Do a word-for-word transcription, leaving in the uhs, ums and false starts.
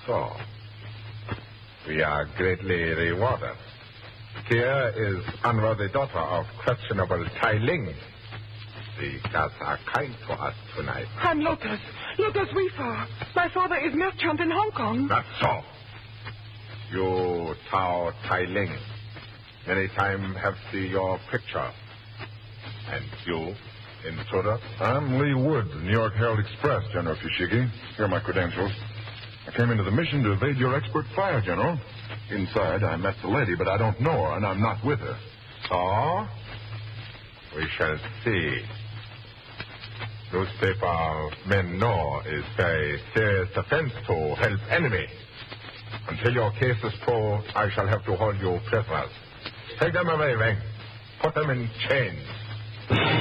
so. We are greatly rewarded. Here is unworthy daughter of questionable Tai Ling. The gods are kind to us tonight. I'm Lotus. Lotus Weaver. My father is merchant in Hong Kong. Not so. You, Tao Tai Ling. Many times have seen your picture. And you, intruder? I'm Lee Wood, the New York Herald Express, General Fushigi. Here are my credentials. I came into the mission to evade your expert fire, General. Inside, I met the lady, but I don't know her, and I'm not with her. So? We shall see. Newspaper men know is very serious offense to help enemy. Until your case is proved, I shall have to hold you prisoners. Take them away, Wang. Put them in chains.